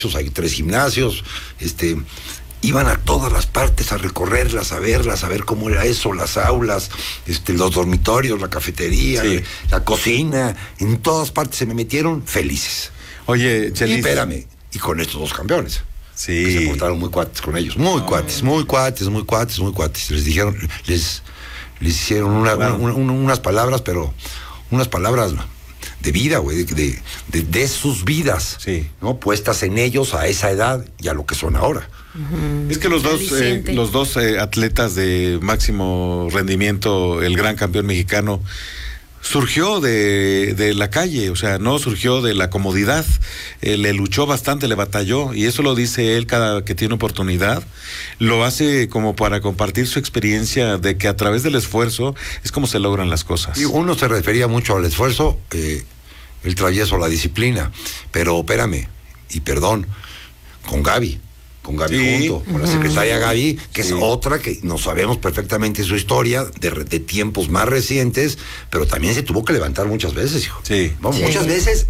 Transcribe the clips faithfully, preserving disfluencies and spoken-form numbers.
hay tres gimnasios, este, iban a todas las partes a recorrerlas, a verlas, a ver cómo era eso, las aulas, este, los dormitorios, la cafetería, sí. la, la cocina, en todas partes se me metieron felices. Oye, Chelis. Y espérame, y con estos dos campeones. Sí. Que se portaron muy cuates con ellos, muy oh. cuates, muy cuates, muy cuates, muy cuates. Les dijeron, les, les hicieron una, claro. una, una, unas palabras, pero unas palabras de vida, güey, de, de, de sus vidas, sí. ¿no? Puestas en ellos a esa edad y a lo que son ahora. Uh-huh. Es que los dos, eh, los dos eh, atletas de máximo rendimiento, el gran campeón mexicano, surgió de, de la calle, o sea, no surgió de la comodidad, eh, le luchó bastante, le batalló, y eso lo dice él cada que tiene oportunidad, lo hace como para compartir su experiencia de que a través del esfuerzo es como se logran las cosas. Y uno se refería mucho al esfuerzo, eh, el travieso, la disciplina, pero espérame, y perdón, con Gaby, con Gaby sí. junto, con uh-huh. la secretaria Gaby, que sí. es otra que no sabemos perfectamente su historia de, de tiempos más recientes, pero también se tuvo que levantar muchas veces, hijo. Sí. Bueno, sí. Muchas veces,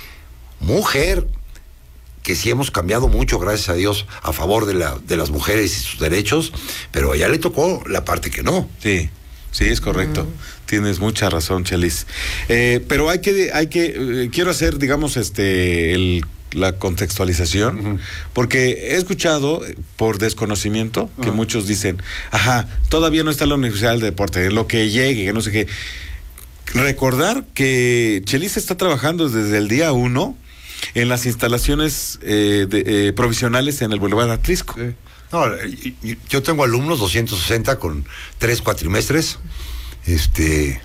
mujer, que sí hemos cambiado mucho, gracias a Dios, a favor de, la, de las mujeres y sus derechos, pero a ella le tocó la parte que no. Sí. Sí, es correcto. Uh-huh. Tienes mucha razón, Chelis. Eh, pero hay que, hay que, eh, quiero hacer, digamos, este, el la contextualización, uh-huh. porque he escuchado por desconocimiento que uh-huh. muchos dicen, ajá, todavía no está la Universidad del Deporte, en lo que llegue, que no sé qué. Recordar que Chelis está trabajando desde el día uno en las instalaciones eh, de, eh, provisionales en el Boulevard Atlisco. Sí. No, yo tengo alumnos doscientos sesenta con tres cuatrimestres, este...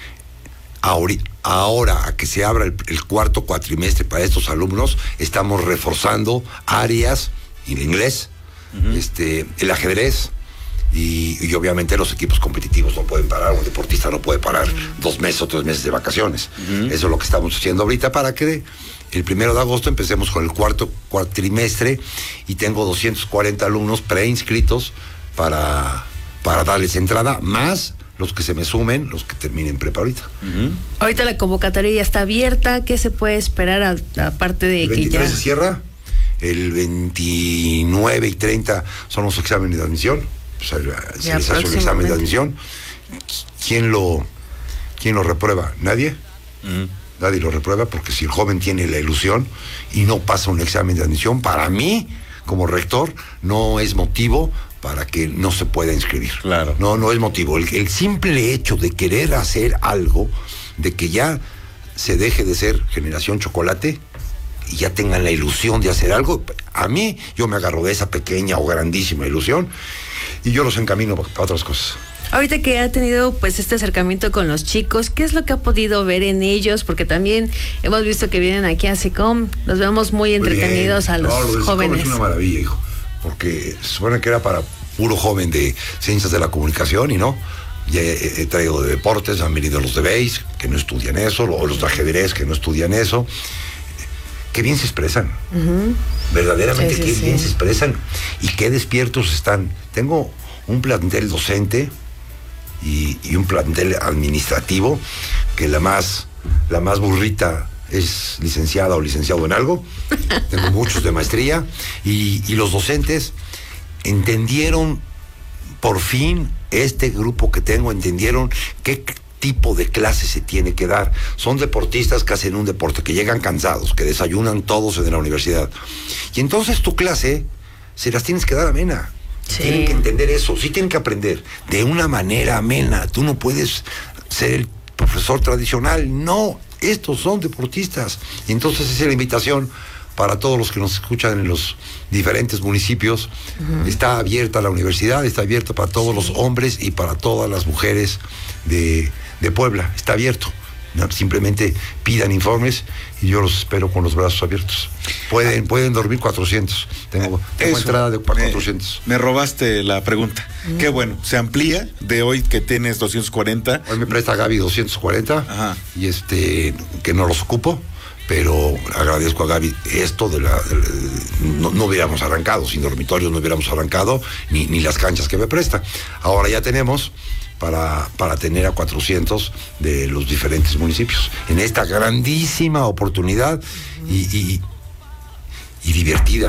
Ahora, ahora a que se abra el, el cuarto cuatrimestre para estos alumnos, estamos reforzando áreas, el inglés, uh-huh. este, el ajedrez y, y obviamente los equipos competitivos no pueden parar, un deportista no puede parar uh-huh. dos meses o tres meses de vacaciones. Uh-huh. Eso es lo que estamos haciendo ahorita para que el primero de agosto empecemos con el cuarto cuatrimestre y tengo doscientos cuarenta alumnos preinscritos para, para darles entrada, más los que se me sumen, los que terminen prepa ahorita. Uh-huh. Ahorita la convocatoria ya está abierta. ¿Qué se puede esperar aparte de el que ya...? El veintitrés se cierra, el veintinueve y treinta son los exámenes de admisión, o sea, se les hace un examen de admisión. ¿Quién lo, quién lo reprueba? ¿Nadie? Uh-huh. Nadie lo reprueba, porque si el joven tiene la ilusión y no pasa un examen de admisión, para mí, como rector, no es motivo para que no se pueda inscribir. Claro. No, no es motivo. El, el simple hecho de querer hacer algo, de que ya se deje de ser generación chocolate y ya tengan la ilusión de hacer algo, a mí, yo me agarro de esa pequeña o grandísima ilusión y yo los encamino para, para otras cosas. Ahorita que ha tenido pues este acercamiento con los chicos, ¿qué es lo que ha podido ver en ellos? Porque también hemos visto que vienen aquí a SECOM, los vemos muy entretenidos muy a los, no, los jóvenes. Es una maravilla, hijo, porque se supone que era para puro joven de ciencias de la comunicación y no. Ya he, he traído de deportes, han venido los de base, que no estudian eso, o los de ajedrez, que no estudian eso. Qué bien se expresan. Uh-huh. Verdaderamente, sí, sí, qué sí. bien se expresan y qué despiertos están. Tengo un plantel docente y, y un plantel administrativo que la más, la más burrita es licenciada o licenciado en algo. Tengo muchos de maestría y, y los docentes entendieron por fin, este grupo que tengo entendieron qué tipo de clase se tiene que dar. Son deportistas que hacen un deporte, que llegan cansados, que desayunan todos en la universidad, y entonces tu clase se las tienes que dar amena. Sí. Tienen que entender eso, sí tienen que aprender de una manera amena. Tú no puedes ser el profesor tradicional, no, estos son deportistas. Y entonces esa es la invitación para todos los que nos escuchan en los diferentes municipios. Uh-huh. Está abierta la universidad, está abierta para todos sí. los hombres y para todas las mujeres de, de Puebla, está abierto. No, simplemente pidan informes y yo los espero con los brazos abiertos. Pueden, pueden dormir cuatrocientos. Tengo, tengo Eso, entrada de cuatrocientos. Me, me robaste la pregunta. Mm. Qué bueno, se amplía de hoy que tienes doscientos cuarenta. Hoy me presta Gaby doscientos cuarenta. Ajá. Y este, que no los ocupo, pero agradezco a Gaby esto de la... De, de, no, no hubiéramos arrancado, sin dormitorios no hubiéramos arrancado, ni, ni las canchas que me presta. Ahora ya tenemos... Para, para tener a cuatrocientos de los diferentes municipios en esta grandísima oportunidad. Uh-huh. y, y, y divertida.